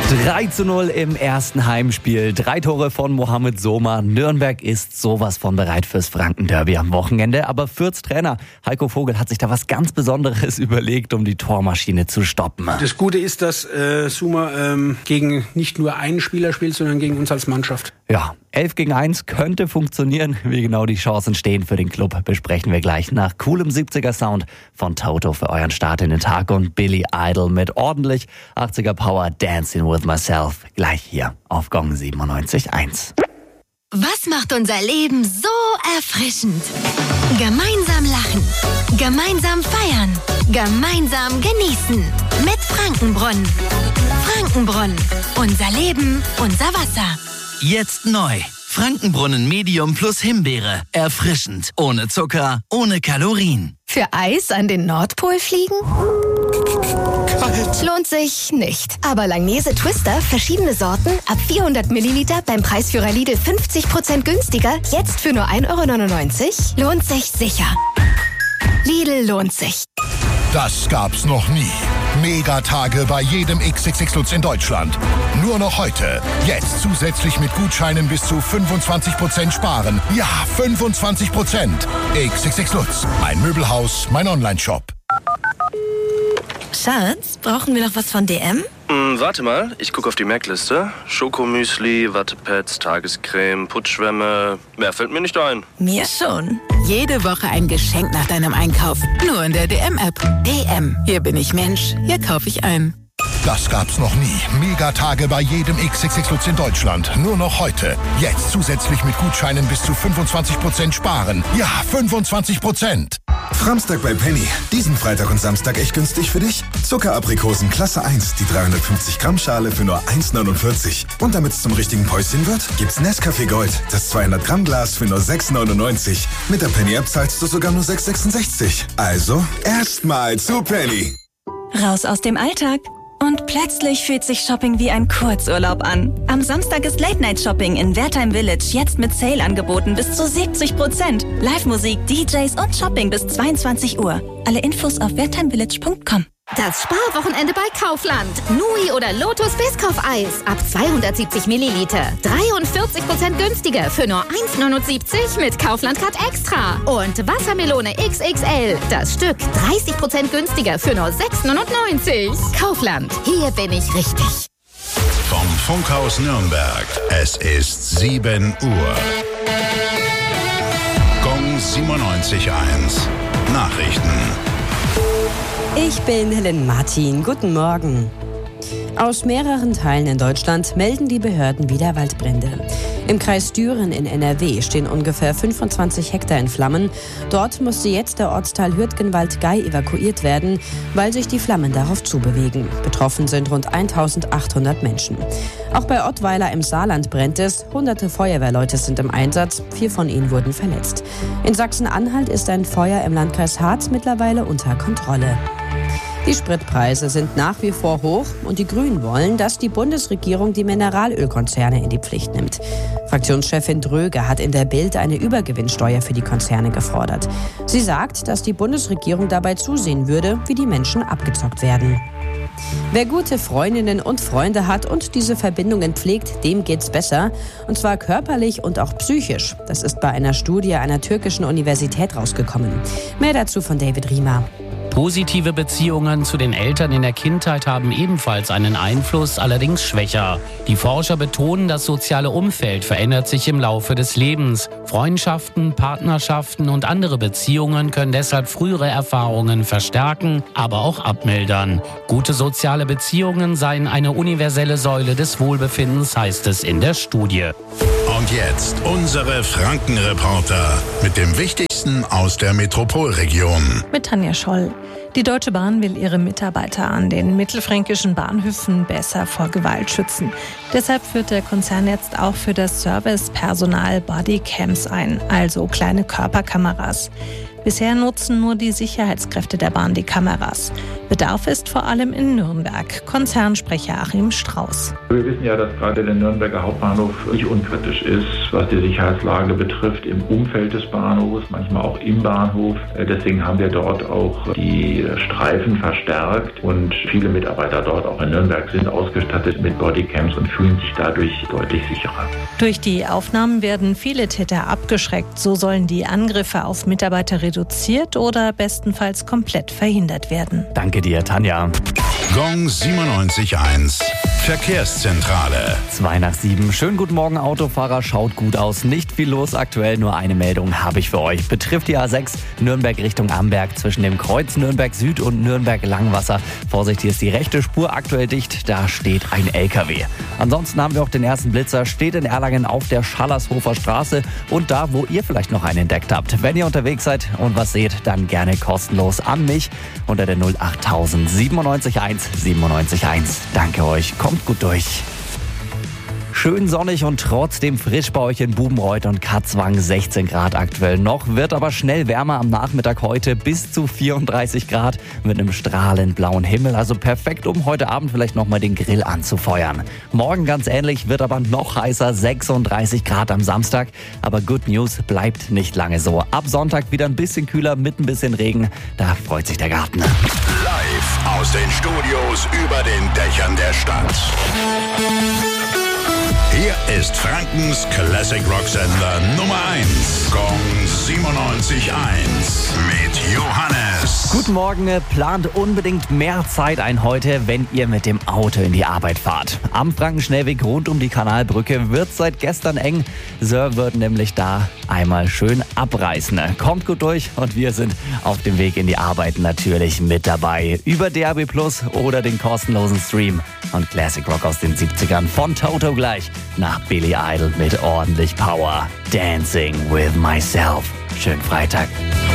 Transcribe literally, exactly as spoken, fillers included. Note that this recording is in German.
drei zu null im ersten Heimspiel. Drei Tore von Mohamed Soma. Nürnberg ist sowas von bereit fürs Franken-Derby am Wochenende. Aber Fürths Trainer Heiko Vogel hat sich da was ganz Besonderes überlegt, um die Tormaschine zu stoppen. Das Gute ist, dass äh, Soma ähm, gegen nicht nur einen Spieler spielt, sondern gegen uns als Mannschaft. Ja, elf gegen eins könnte funktionieren. Wie genau die Chancen stehen für den Club, besprechen wir gleich nach coolem siebziger Sound von Toto für euren Start in den Tag und Billy Idol mit ordentlich achtziger Power Dancing with Myself. Gleich hier auf Gong siebenundneunzig Komma eins. Was macht unser Leben so erfrischend? Gemeinsam lachen, gemeinsam feiern, gemeinsam genießen. Mit Frankenbrunnen. Frankenbrunnen. Unser Leben, unser Wasser. Jetzt neu. Frankenbrunnen Medium plus Himbeere. Erfrischend. Ohne Zucker, ohne Kalorien. Für Eis an den Nordpol fliegen? Kalt. Lohnt sich nicht. Aber Langnese Twister, verschiedene Sorten, ab vierhundert Milliliter beim Preisführer Lidl fünfzig Prozent günstiger, jetzt für nur ein Euro neunundneunzig, lohnt sich sicher. Lidl lohnt sich. Das gab's noch nie. Megatage bei jedem X X X Lutz in Deutschland. Nur noch heute. Jetzt zusätzlich mit Gutscheinen bis zu fünfundzwanzig Prozent sparen. Ja, fünfundzwanzig Prozent. X X X Lutz. Mein Möbelhaus, mein Onlineshop. Schatz, brauchen wir noch was von D M? Hm, warte mal, ich gucke auf die Merkliste. Schokomüsli, Wattepads, Tagescreme, Putschwämme. Mehr fällt mir nicht ein. Mir schon. Jede Woche ein Geschenk nach deinem Einkauf. Nur in der D M-App. D M. Hier bin ich Mensch. Hier kaufe ich ein. Das gab's noch nie. Megatage bei jedem X X X Lutz in Deutschland. Nur noch heute. Jetzt zusätzlich mit Gutscheinen bis zu fünfundzwanzig Prozent sparen. Ja, fünfundzwanzig Prozent. Samstag bei Penny. Diesen Freitag und Samstag echt günstig für dich. Zuckeraprikosen Klasse eins, die dreihundertfünfzig Gramm Schale für nur eins neunundvierzig. Und damit es zum richtigen Päuschen wird, gibt's Nescafé Gold, das zweihundert Gramm Glas für nur sechs neunundneunzig. Mit der Penny-App zahlst du sogar nur sechs sechsundsechzig. Also, erstmal zu Penny. Raus aus dem Alltag. Und plötzlich fühlt sich Shopping wie ein Kurzurlaub an. Am Samstag ist Late-Night-Shopping in Wertheim Village jetzt mit Sale-Angeboten bis zu siebzig Prozent. Live-Musik, D Js und Shopping bis zweiundzwanzig Uhr. Alle Infos auf wertheimvillage punkt com. Das Sparwochenende bei Kaufland. Nui oder Lotus Biscoff-Eis ab zweihundertsiebzig Milliliter. dreiundvierzig Prozent günstiger für nur eins neunundsiebzig mit Kaufland Card Extra. Und Wassermelone X X L. Das Stück dreißig Prozent günstiger für nur sechs neunundneunzig. Kaufland. Hier bin ich richtig. Vom Funkhaus Nürnberg. Es ist sieben Uhr. Gong siebenundneunzig Komma eins. Nachrichten. Ich bin Helen Martin. Guten Morgen. Aus mehreren Teilen in Deutschland melden die Behörden wieder Waldbrände. Im Kreis Düren in N R W stehen ungefähr fünfundzwanzig Hektar in Flammen. Dort musste jetzt der Ortsteil Hürtgenwald-Gei evakuiert werden, weil sich die Flammen darauf zubewegen. Betroffen sind rund eintausendachthundert Menschen. Auch bei Ottweiler im Saarland brennt es. Hunderte Feuerwehrleute sind im Einsatz. Vier von ihnen wurden verletzt. In Sachsen-Anhalt ist ein Feuer im Landkreis Harz mittlerweile unter Kontrolle. Die Spritpreise sind nach wie vor hoch und die Grünen wollen, dass die Bundesregierung die Mineralölkonzerne in die Pflicht nimmt. Fraktionschefin Dröge hat in der Bild eine Übergewinnsteuer für die Konzerne gefordert. Sie sagt, dass die Bundesregierung dabei zusehen würde, wie die Menschen abgezockt werden. Wer gute Freundinnen und Freunde hat und diese Verbindungen pflegt, dem geht's besser. Und zwar körperlich und auch psychisch. Das ist bei einer Studie einer türkischen Universität rausgekommen. Mehr dazu von David Riemer. Positive Beziehungen zu den Eltern in der Kindheit haben ebenfalls einen Einfluss, allerdings schwächer. Die Forscher betonen, das soziale Umfeld verändert sich im Laufe des Lebens. Freundschaften, Partnerschaften und andere Beziehungen können deshalb frühere Erfahrungen verstärken, aber auch abmildern. Gute soziale Beziehungen seien eine universelle Säule des Wohlbefindens, heißt es in der Studie. Und jetzt unsere Frankenreporter mit dem Wichtigsten aus der Metropolregion. Mit Tanja Scholl. Die Deutsche Bahn will ihre Mitarbeiter an den mittelfränkischen Bahnhöfen besser vor Gewalt schützen. Deshalb führt der Konzern jetzt auch für das Servicepersonal Bodycams ein, also kleine Körperkameras. Bisher nutzen nur die Sicherheitskräfte der Bahn die Kameras. Bedarf ist vor allem in Nürnberg. Konzernsprecher Achim Strauß. Wir wissen ja, dass gerade der Nürnberger Hauptbahnhof nicht unkritisch ist, was die Sicherheitslage betrifft, im Umfeld des Bahnhofs, manchmal auch im Bahnhof. Deswegen haben wir dort auch die Streifen verstärkt und viele Mitarbeiter dort auch in Nürnberg sind ausgestattet mit Bodycams und fühlen sich dadurch deutlich sicherer. Durch die Aufnahmen werden viele Täter abgeschreckt. So sollen die Angriffe auf Mitarbeiter reduziert oder bestenfalls komplett verhindert werden. Danke dir, Tanja. Gong siebenundneunzig Komma eins. Verkehrszentrale. Zwei nach sieben. Schönen guten Morgen, Autofahrer. Schaut gut aus. Nicht viel los aktuell. Nur eine Meldung habe ich für euch. Betrifft die A sechs Nürnberg Richtung Amberg zwischen dem Kreuz Nürnberg Süd und Nürnberg Langwasser. Vorsicht, hier ist die rechte Spur aktuell dicht. Da steht ein L K W. Ansonsten haben wir auch den ersten Blitzer. Steht in Erlangen auf der Schallershofer Straße und da, wo ihr vielleicht noch einen entdeckt habt. Wenn ihr unterwegs seid und was seht, dann gerne kostenlos an mich unter der null acht null null sieben neun eins sieben neun eins. Danke euch. Kommt gut durch. Schön sonnig und trotzdem frisch bei euch in Bubenreuth und Katzwang. sechzehn Grad aktuell noch, wird aber schnell wärmer am Nachmittag heute bis zu vierunddreißig Grad mit einem strahlend blauen Himmel. Also perfekt, um heute Abend vielleicht nochmal den Grill anzufeuern. Morgen ganz ähnlich, wird aber noch heißer, sechsunddreißig Grad am Samstag. Aber Good News, bleibt nicht lange so. Ab Sonntag wieder ein bisschen kühler mit ein bisschen Regen. Da freut sich der Garten. Live aus den Studios über den Dächern der Stadt. Hier ist Frankens Classic Rock Sender Nummer eins. Gong siebenundneunzig Komma eins mit Johannes. Guten Morgen, plant unbedingt mehr Zeit ein heute, wenn ihr mit dem Auto in die Arbeit fahrt. Am Frankenschnellweg rund um die Kanalbrücke wird seit gestern eng. Sir wird nämlich da einmal schön abreißen. Kommt gut durch und wir sind auf dem Weg in die Arbeit natürlich mit dabei. Über D A B Plus oder den kostenlosen Stream. Und Classic Rock aus den siebzigern von Toto gleich nach Billy Idol mit ordentlich Power. Dancing with myself. Schönen Freitag.